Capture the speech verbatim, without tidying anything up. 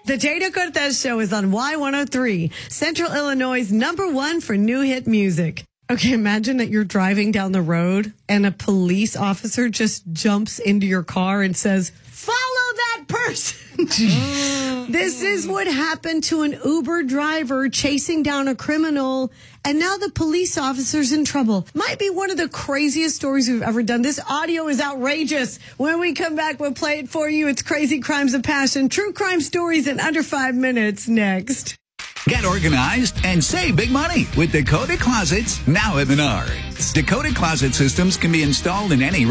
The Jada Cortez Show is on Y one oh three, Central Illinois' number one for new hit music. Okay, imagine that you're driving down the road and a police officer just jumps into your car and says, follow that person. This is what happened to an Uber driver chasing down a criminal, and now the police officer's in trouble. Might be one of the craziest stories we've ever done. This audio is outrageous. When we come back, we'll play it for you. It's Crazy Crimes of Passion. True crime stories in under five minutes next. Get organized and save big money with Dakota Closets now at Menards. Dakota Closet systems can be installed in any